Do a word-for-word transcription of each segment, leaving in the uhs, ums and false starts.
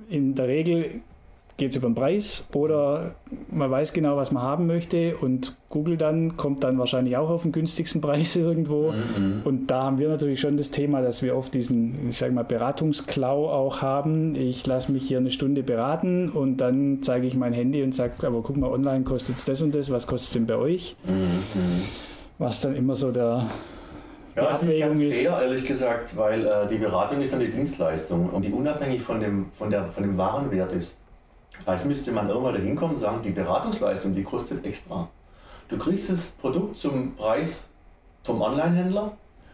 in der Regel geht es über den Preis oder man weiß genau, was man haben möchte und Google dann kommt dann wahrscheinlich auch auf den günstigsten Preis irgendwo. Mhm. Und da haben wir natürlich schon das Thema, dass wir oft diesen, ich sage mal, Beratungsklau auch haben. Ich lasse mich hier eine Stunde beraten und dann zeige ich mein Handy und sage, aber guck mal, online kostet es das und das, was kostet es denn bei euch? Mhm. Was dann immer so der... Ja, das ist nicht ganz fair, ehrlich gesagt, weil äh, die Beratung ist eine Dienstleistung und die unabhängig von dem, von der, von dem Warenwert ist. Vielleicht müsste man irgendwann dahin kommen und sagen, die Beratungsleistung, die kostet extra. Du kriegst das Produkt zum Preis vom Online-Händler,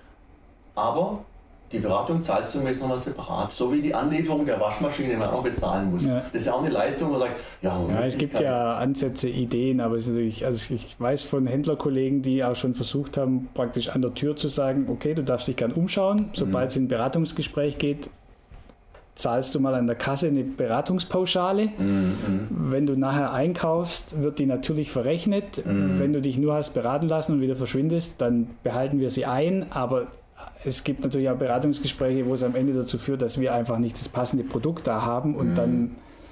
aber die Beratung zahlst du mir jetzt nochmal separat. So wie die Anlieferung der Waschmaschine, die man auch bezahlen muss. Ja. Das ist ja auch eine Leistung, wo man sagt, ja, ja es gibt ja Ansätze, Ideen, aber es ist natürlich, also ich weiß von Händlerkollegen, die auch schon versucht haben, praktisch an der Tür zu sagen, okay, du darfst dich gern umschauen, sobald mhm. es in ein Beratungsgespräch geht, zahlst du mal an der Kasse eine Beratungspauschale. Mhm. Wenn du nachher einkaufst, wird die natürlich verrechnet. Mhm. Wenn du dich nur hast beraten lassen und wieder verschwindest, dann behalten wir sie ein. Aber es gibt natürlich auch Beratungsgespräche, wo es am Ende dazu führt, dass wir einfach nicht das passende Produkt da haben und mhm. dann,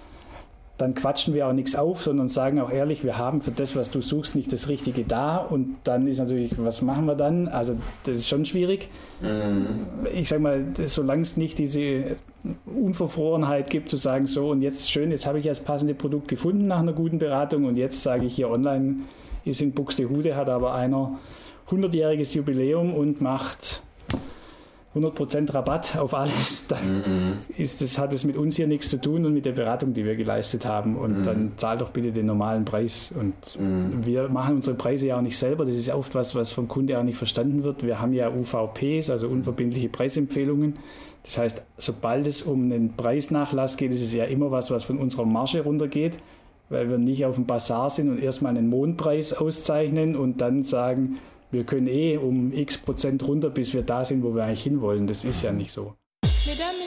dann quatschen wir auch nichts auf, sondern sagen auch ehrlich, wir haben für das, was du suchst, nicht das Richtige da und dann ist natürlich, was machen wir dann? Also das ist schon schwierig. Mhm. Ich sage mal, solange es nicht diese Unverfrorenheit gibt, zu sagen, so und jetzt schön, jetzt habe ich das passende Produkt gefunden nach einer guten Beratung und jetzt sage ich hier online, ist in Buxtehude, hat aber einer hundertjähriges Jubiläum und macht hundert Prozent Rabatt auf alles, dann mhm. ist das, hat es mit uns hier nichts zu tun und mit der Beratung, die wir geleistet haben. Und mhm. dann zahl doch bitte den normalen Preis. Und mhm. wir machen unsere Preise ja auch nicht selber. Das ist ja oft was, was vom Kunde auch nicht verstanden wird. Wir haben ja U V Ps, also unverbindliche Preisempfehlungen. Das heißt, sobald es um einen Preisnachlass geht, ist es ja immer was, was von unserer Marge runtergeht, weil wir nicht auf dem Bazar sind und erstmal einen Mondpreis auszeichnen und dann sagen, wir können eh um x Prozent runter, bis wir da sind, wo wir eigentlich hinwollen. Das ist ja nicht so.